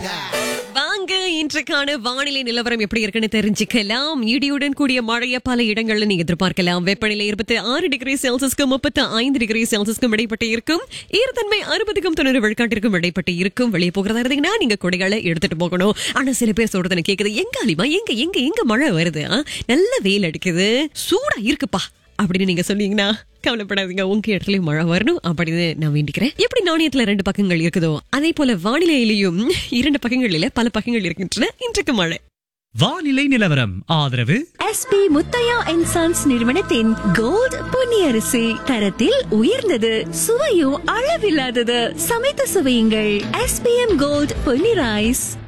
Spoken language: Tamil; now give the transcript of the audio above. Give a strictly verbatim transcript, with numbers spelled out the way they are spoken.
வாங்க இன்றைக்கான வானிலை நிலவரம் எப்படி இருக்குன்னு தெரிஞ்சுக்கலாம். இடியுடன் கூடிய மழைய பல இடங்கள்ல நீங்க எதிர்பார்க்கலாம். வெப்பநிலை இருபத்தி ஆறு டிகிரி செல்சியஸ்க்கும் முப்பத்தி ஐந்து டிகிரி செல்சியஸ்க்கும் இடைப்பட்டு இருக்கும். ஈரத்தன்மை அறுபதுக்கும் தொண்ணூறு விழுக்காட்டிற்கும் இடைப்பட்டு இருக்கும். வெளியே போகிறதா இருந்தீங்கன்னா நீங்க கொடைகளை எடுத்துட்டு போகணும். ஆனா சில பேர் சொல்றதுன்னு கேக்குது, எங்க அலிமா எங்க எங்க எங்க மழை வருது, ஆ? நல்ல வெயில் அடிக்குது, சூடா இருக்குப்பா அப்படின்னு நீங்க சொன்னீங்கன்னா கவலைப்படாதீங்க, உங்க இடத்துலயும் மழை வரணும் அப்படின்னு நான் வேண்டிக்கிறேன். எப்படி நாணயத்துல ரெண்டு பக்கங்கள் இருக்குதோ அதே போல வானிலையிலையும் இரண்டு பக்கங்களில பல பக்கங்கள் இருக்கின்றன. இன்றைக்கு மழை. வானிலை நிலவரம் ஆதரவு எஸ்பி முத்தையா அண்ட் சன்ஸ் நிறுவனத்தின் கோல்ட் பொன்னியரிசி, தரத்தில் உயர்ந்தது, சுவையும் அளவில்லாதது. சமைத்து சுவையுங்கள். SPM gold Ponni rice.